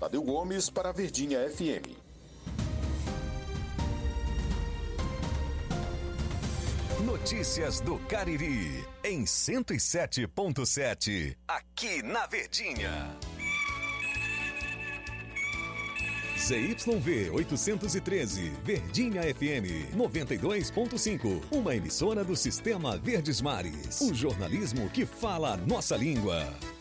Tadeu Gomes para a Verdinha FM. Notícias do Cariri, em 107.7, aqui na Verdinha. ZYV 813, Verdinha FM 92.5, uma emissora do Sistema Verdes Mares. O jornalismo que fala a nossa língua.